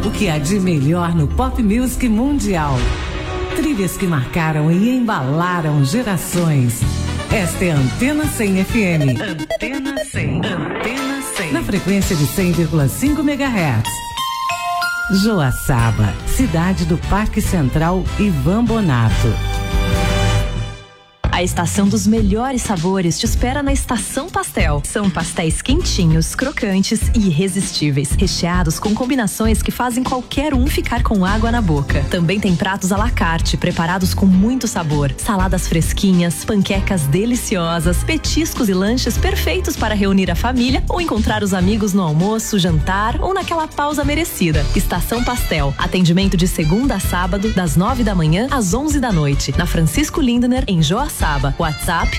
O que há de melhor no pop music mundial. Trilhas que marcaram e embalaram gerações. Esta é a Antena 100 FM. Antena 100. Antena 100. Na frequência de 100,5 MHz. Joaçaba, cidade do Parque Central Ivan Bonato. A estação dos melhores sabores te espera na Estação Pastel. São pastéis quentinhos, crocantes e irresistíveis, recheados com combinações que fazem qualquer um ficar com água na boca. Também tem pratos à la carte, preparados com muito sabor, saladas fresquinhas, panquecas deliciosas, petiscos e lanches perfeitos para reunir a família ou encontrar os amigos no almoço, jantar ou naquela pausa merecida. Estação Pastel, atendimento de segunda a sábado, das 9 da manhã às 11 da noite, na Francisco Lindner, em Joaçaba. WhatsApp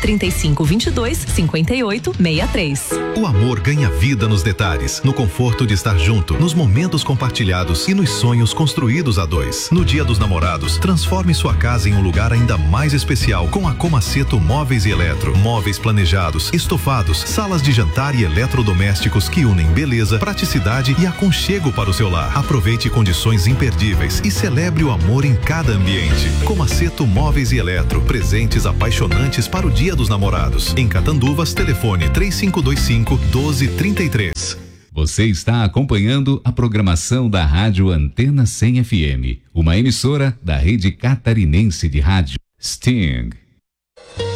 3522-5863. O amor ganha vida nos detalhes, no conforto de estar junto, nos momentos compartilhados e nos sonhos construídos a dois. No Dia dos Namorados, transforme sua casa em um lugar ainda mais especial com a Comaceto Móveis e Eletro. Móveis planejados, estofados, salas de jantar e eletrodomésticos que unem beleza, praticidade e aconchego para o seu lar. Aproveite condições imperdíveis e celebre o amor em cada ambiente. Comaceto Móveis e Eletro, presentes apaixonantes para o Dia dos Namorados. Em Catanduvas, telefone 3525-1233. Você está acompanhando a programação da Rádio Antena 100 FM, uma emissora da Rede Catarinense de Rádio. Sting.